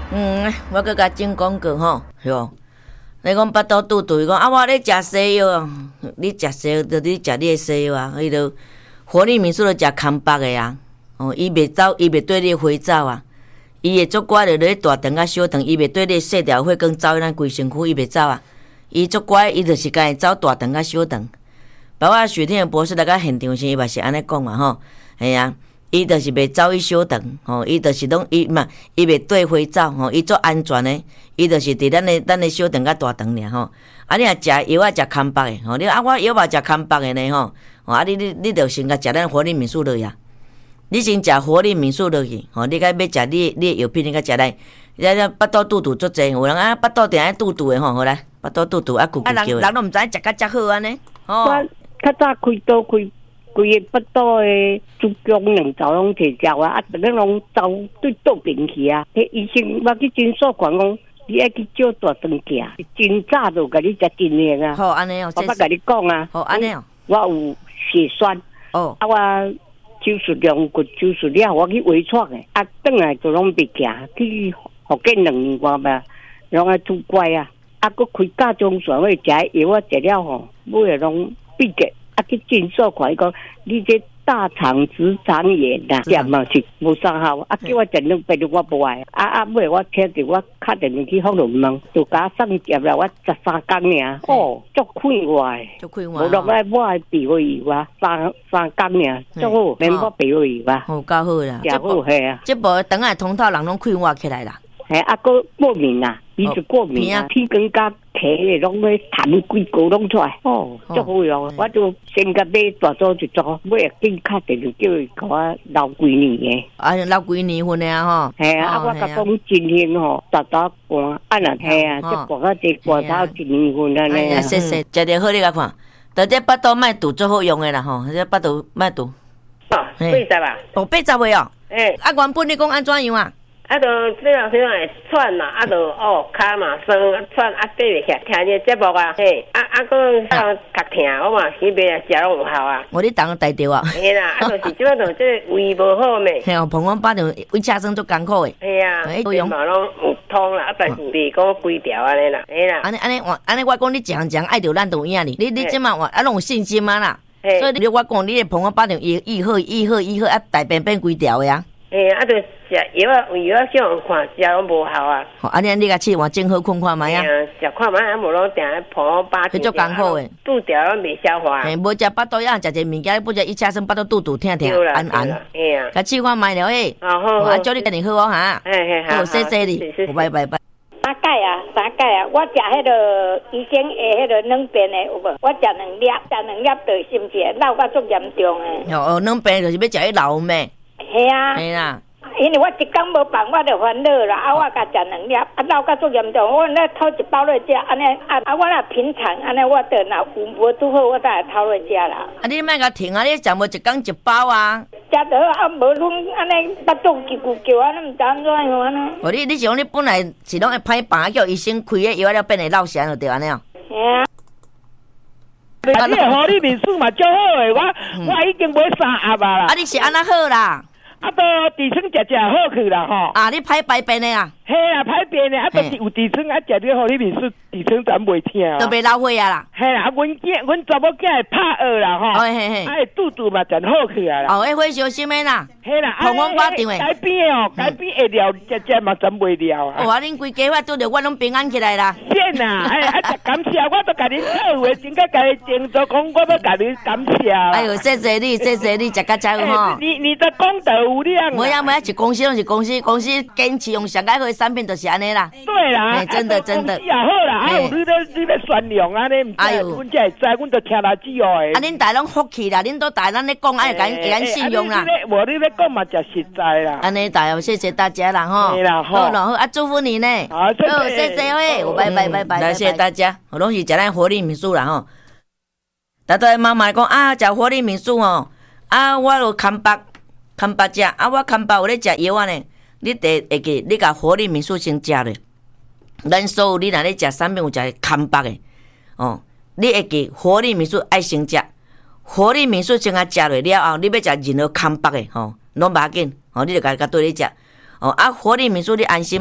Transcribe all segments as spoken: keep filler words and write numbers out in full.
嗯，我搁甲整广告吼，哟。你讲巴肚肚肚，伊讲啊，我咧食西药啊，你食西药，着你食你诶西药啊，伊着活力民宿着食空白诶啊，哦，伊袂走，伊袂对你回走啊，伊会足乖着咧大肠甲小肠，伊袂对你细条血管走咱规身躯，伊袂走啊，伊足乖，伊着是家己走大肠甲小肠。包括许天博士来到现场时，伊嘛是安尼讲嘛吼，系啊。伊就是袂走伊小肠，吼，伊就是拢伊嘛，伊袂对花走，吼，伊足安全诶，伊就是伫咱诶咱诶小肠甲大肠尔，吼。啊，你若食药啊，食空白诶，吼，你啊，我药嘛食空白诶呢，吼，吼，啊，你你你着先甲食咱活力民宿落去啊，你先食活力民宿落去，吼，你甲要食你你诶药品，你甲食来，咱咱巴肚肚肚足济，有人啊巴肚定爱肚肚诶，吼，好来，巴肚肚肚啊，咕咕叫诶。啊，人人都毋知食甲遮好安尼，吼。 我较早开刀开。规个腹肚诶，子宫两条拢摕掉啊！啊，逐个拢走对倒边去啊！迄医生我去诊所看讲，你爱去照大肠镜，真早就甲你食真诶啊！ 好，安尼哦， 我捌甲你讲啊！ 好，安尼哦， 我有血栓哦， 啊，我手术量骨手术了，我去微创诶，啊，转来就拢袂行，去福建两年外吧，拢爱拄乖啊！啊，佫开甲中线，我食药啊食了吼，尾下拢闭结。啊，去诊所看伊讲，你这大肠直肠炎啦，也嘛是无啥好。啊，叫我食两百我无爱。啊啊，尾我听着我敲电话去福隆问，就甲我送接了我十三工尔。哦，足快活诶， 足快活。 无落来我爱鼻胃油啊，三三工尔，足好，免我鼻胃油啊。 哦，够好啦， 食好系啊。 这部肠仔通透人拢快活起来啦。 系啊，个过敏啊，伊就过敏啊，天光甲起咧，拢咧痰规个拢出来，哦，足好用。我就先甲买大组一组，尾啊紧敲电话叫伊甲我留几年诶。 啊，留几年份诶啊吼。 系啊，啊我甲讲真兴吼，逐逐寒，啊若系啊，即寒到这寒到一年份安尼啊。 谢谢，食着好你甲看，到这巴肚卖肚最好用诶啦吼，这巴肚卖肚。 哦，八十啊。 哦，八十位哦。 诶。 啊，原本你讲安怎样啊？ 啊，就这样这样会喘嘛，啊，就哦骹嘛酸喘，啊爬袂起来，听你节目啊，嘿，啊啊，佮啊脚疼，我嘛去买啊，食拢有效啊。 我你当带着啊。 嘿啦，啊，就是即摆就这胃无好咩。 嘿哦，膀胱巴着胃车酸足艰苦诶。 嘿啊，胃嘛拢有通啦，啊，但是袂讲规条安尼啦，嘿啦。 安尼安尼我安尼我讲你一项一项爱着咱着有影哩，你你即马我啊拢有信心啊啦。所以你我讲你诶膀胱巴着医医好医好医好啊，大便变规条诶啊。 嘿啊，就食药啊，有药啊，少人看食拢无效啊。 好，安尼你甲试换整好困看卖啊。 食看卖啊，无拢定咧膀巴。 迄足艰苦诶， 肚条拢袂消化。 嘿，无食巴肚药，食者物件，不食一车生巴肚肚肚疼疼，安安。 嘿啊。 甲试看卖了诶。 哦好。 啊，祝你家己好哦哈。 嘿嘿好。 好，谢谢你，拜拜拜。 三钙啊，三钙啊，我食迄个医生下迄个软便的有无？我食两粒，食两粒对心结老甲足严重诶。 哦哦，软便就是要食迄老咩？ 系啊。 系啦。 因为我一工无饭，我就烦恼啦。啊，我甲食两粒，啊，老甲足严重。我那偷一包落食，安尼啊啊，我若平常安尼，我得若有无拄好，我再来偷落食啦。 啊，你莫甲停啊！你食无一工一包啊？ 食得啊，无拢安尼巴肚叽咕叫，安尼毋知安怎样安尼。 哦，你你是讲你本来是拢会歹病，叫医生开个药了变会落舌就对安尼哦。 系啊。 啊，你个护理民宿嘛足好诶，我我已经买三盒啊啦。 啊，你是安那好啦？ 啊，都痔疮食食好去啦吼。 啊，你歹排便的啊？ 嘿啊，歹便的，啊，都是有痔疮啊，食这护理民宿痔疮咱袂疼。 都袂老血啊啦。 嘿啦，啊，阮囝阮查某囝会拍学啦吼。 嘿嘿嘿。 啊，肚肚嘛真好去啊啦。 哦，迄火小心的啦。 嘿啦， 膀胱巴张的。 改变哦，改变会了，食食嘛真袂了啊。 哦，啊，恁规家伙拄着我拢平安起来啦。 是啊，哎，啊，感谢，我都甲恁好话，真甲甲你敬做讲，我要甲你感谢。 哎呦，谢谢你，谢谢你，食甲真好吼。 你你的功德无量。 没呀没呀，是公司拢是公司，公司坚持用上解好的产品就是安尼啦。 对啦， 哎，真的真的。 也好啦，还有你咧你咧宣扬安尼，哎呦，阮才会知，阮就听老子哦诶。 啊，恁大拢福气啦，恁都大咱咧讲，爱甲给咱信用啦。 无你咧讲嘛，就实在啦。 安尼大哦，谢谢大家啦吼。 对啦， 好了好啊，祝福你呢。 好，谢谢，谢谢喂，拜拜拜拜。谢谢大家，我拢是食咱活力民宿啦吼。大家妈妈讲啊，食活力民宿哦，啊，我有空白空白食，啊，我空白有咧食药啊呢。你得会记，你甲活力民宿先食咧。咱所有你若咧食产品有食空白的哦，你会记活力民宿爱先食。活力民宿先啊食落了后，你要食任何空白的吼，拢无要紧，吼，你就家家对你食。哦啊，活力民宿你安心，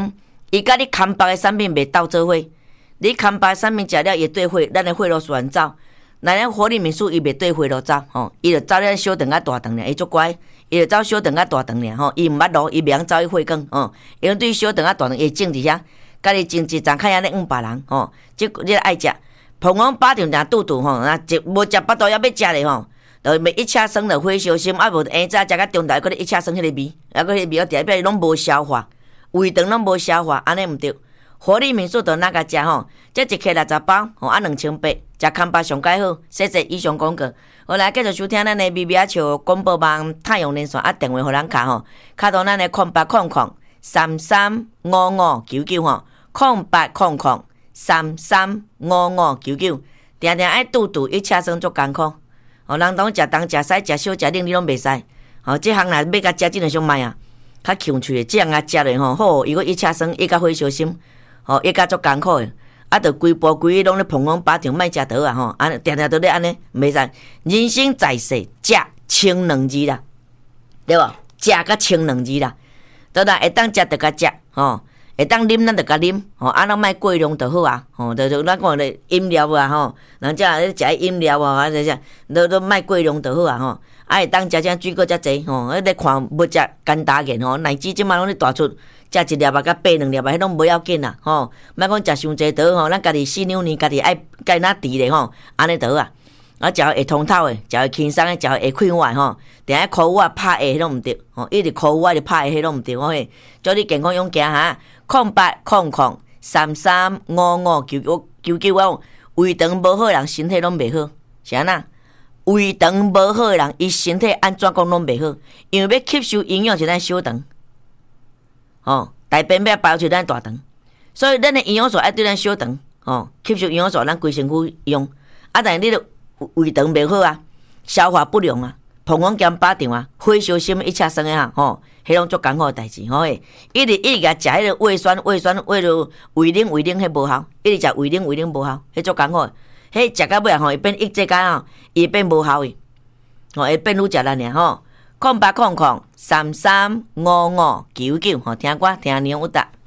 伊甲你空白的产品袂斗做伙，你空白的产品食了会对血，咱的血路旋走。那咱活力民宿伊袂对血路走，吼，伊就走了小肠啊大肠尔，伊足乖，伊就走小肠啊大肠尔，吼，伊毋捌路，伊袂晓走去血管，吼，因为对小肠啊大肠伊种伫遐，家己种一丛开安尼养别人，吼，即你爱食，膀胱巴掌定肚肚吼，若一无食巴肚要要食咧吼，就袂一车酸就火烧心，啊无下早食到中昼，搁咧一车酸迄个味，啊搁迄个味，我第一摆拢无消化，胃肠拢无消化，安尼毋对。活力民宿就哪个食吼？这一克六十包，吼啊两千八，食康巴上介好。谢谢以上广告。好来继续收听咱的咪咪啊笑广播网太阳连线啊，电话互咱卡吼，卡到咱的空八空空三三五五九九吼，空八空空三三五五九九，定定爱肚肚一车酸足艰苦。哦，人拢食东食西食小食冷，你拢袂使。哦，这项若要甲食真诶上歹啊，较强喙诶，这样啊食咧吼，好，伊个一车酸，伊甲火烧心。哦，一家足艰苦诶，啊，着规波规拢咧膀胱巴掌，莫食倒啊吼，安定定都咧安尼，袂使。人生在世，食清两字啦，对无？食甲清两字啦，倒来会当食着甲食，吼，会当啉咱着甲啉，吼，啊，咱莫过量就好啊，吼，着就咱讲咧饮料啊，吼，人家咧食饮料啊，啊，这些都都莫过量就好啊，吼，啊，会当食只水果遮济，吼，咧看要食干大件吼，乃至即摆拢咧大出。食一粒啊，甲八两粒啊，迄拢无要紧啦，吼！莫讲食伤济倒吼，咱家己四两年，家己爱家哪治咧吼，安尼倒啊！啊，食会通透诶，食会轻松诶，食会开胃吼，定爱箍我拍下迄拢毋对，吼！一直箍我，一直拍下迄拢毋对，吼嘿！祝你健康勇健哈！空八空空三三五五九九九九哦，胃肠无好诶人身体拢袂好，是安那？胃肠无好诶人，伊身体安怎讲拢袂好，因为要吸收营养是咱小肠。哦，大便要包出咱大肠，所以咱的营养素爱对咱小肠，哦，吸收营养素咱规身躯用。啊，但是你的胃肠袂好啊，消化不良啊，膀胱兼巴掌啊，火烧心一切酸的哈，吼，迄种足艰苦的代志，吼诶，一直一直甲食迄个胃酸胃酸胃着胃冷胃冷，迄无效，一直食胃冷胃冷无效，迄足艰苦的，迄食到尾啊，吼，会变抑制间吼，伊变无效的，吼，会变愈食咱尔吼。空八空空三三五五九九，吼，听歌听牛有答。